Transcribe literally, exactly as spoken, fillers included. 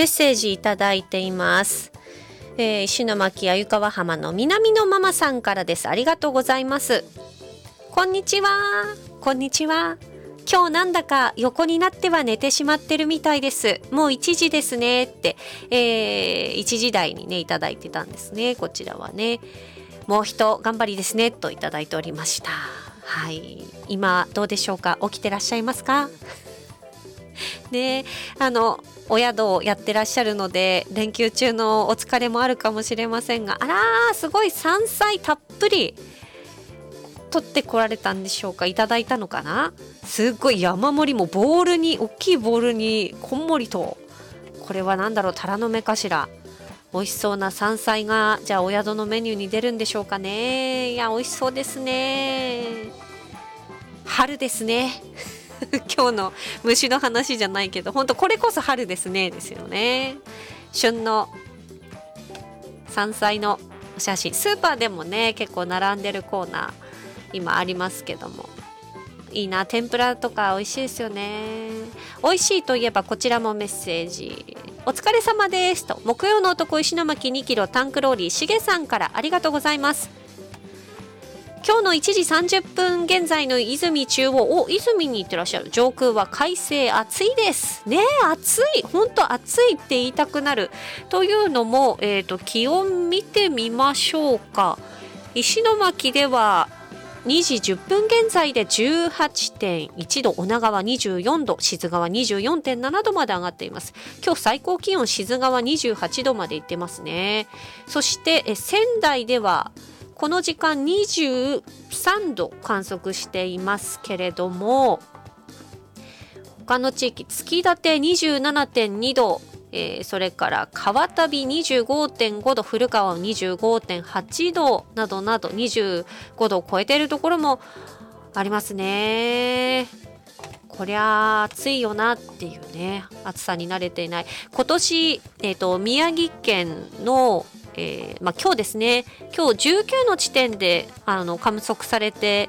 メッセージいただいています。えー、石巻鮎川浜の南のママさんからです。ありがとうございます。こんにちは。こんにちは。今日なんだか横になっては寝てしまってるみたいです。もういちじですねって、えー、いちじ台にねいただいてたんですね。こちらはね、もう一頑張りですねといただいておりました。はい、今どうでしょうか。起きてらっしゃいますかね。あのお宿をやってらっしゃるので連休中のお疲れもあるかもしれませんが、あらー、すごい山菜たっぷり取ってこられたんでしょうか。いただいたのかな。すっごい山盛り、もボールに大きいボールにこんもりと、これは何だろう、タラの芽かしら。美味しそうな山菜がじゃあお宿のメニューに出るんでしょうかね。いや美味しそうですね。春ですね今日の虫の話じゃないけど、本当これこそ春ですねですよね。旬の山菜のお写真、スーパーでもね結構並んでるコーナー今ありますけども、いいな。天ぷらとか美味しいですよね。美味しいといえばこちらもメッセージ。お疲れ様ですと、木曜の男石巻にキロタンクローリーしげさんからありがとうございます。今日のいちじさんじゅっぷん現在の泉中央、お泉に行ってらっしゃる上空は快晴、暑いですね。暑い、本当暑いって言いたくなる。というのも、えーと、気温見てみましょうか。石巻ではにじじゅっぷん現在で じゅうはちてんいちど、女川にじゅうよんど、静川 にじゅうよんてんななどまで上がっています。今日最高気温静川にじゅうはちどまで行ってますね。そしてえ仙台ではこの時間にじゅうさんど観測していますけれども、他の地域月館 にじゅうななてんにど、えー、それから川旅 にじゅうごてんごど、古川 にじゅうごてんはちどなどなどにじゅうごどを超えているところもありますね。こりゃ暑いよなっていうね、暑さに慣れていない。今年、えーと、宮城県のえーまあ、今日ですね、今日じゅうきゅうの地点であの観測されて